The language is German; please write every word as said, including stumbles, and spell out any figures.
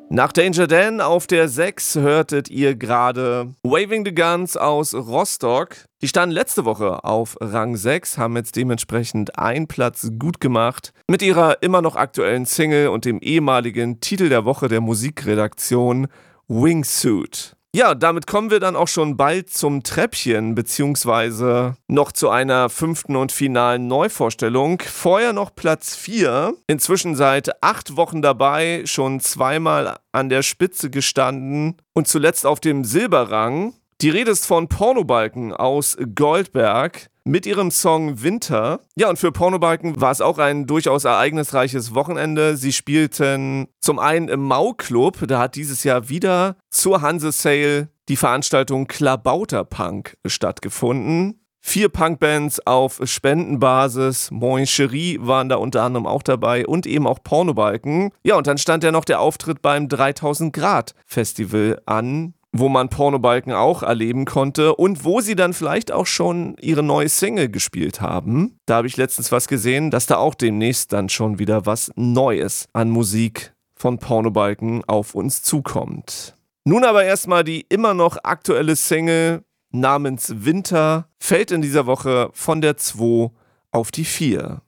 Nach Danger Dan auf der sechs hörtet ihr gerade Waving the Guns aus Rostock. Die standen letzte Woche auf Rang sechs, haben jetzt dementsprechend einen Platz gut gemacht mit ihrer immer noch aktuellen Single und dem ehemaligen Titel der Woche der Musikredaktion Wingsuit. Ja, damit kommen wir dann auch schon bald zum Treppchen, beziehungsweise noch zu einer fünften und finalen Neuvorstellung. Vorher noch Platz vier. Inzwischen seit acht Wochen dabei, schon zweimal an der Spitze gestanden und zuletzt auf dem Silberrang. Die Rede ist von Pornobalken aus Goldberg mit ihrem Song Winter. Ja, und für Pornobalken war es auch ein durchaus ereignisreiches Wochenende. Sie spielten zum einen im Mau-Club, da hat dieses Jahr wieder zur Hanse-Sale die Veranstaltung Klabauterpunk stattgefunden. Vier Punkbands auf Spendenbasis, Moin Cherie waren da unter anderem auch dabei und eben auch Pornobalken. Ja, und dann stand ja noch der Auftritt beim dreitausend Grad Festival an, wo man Pornobalken auch erleben konnte und wo sie dann vielleicht auch schon ihre neue Single gespielt haben. Da habe ich letztens was gesehen, dass da auch demnächst dann schon wieder was Neues an Musik von Pornobalken auf uns zukommt. Nun aber erstmal die immer noch aktuelle Single namens Winter fällt in dieser Woche von der zwei auf die vier.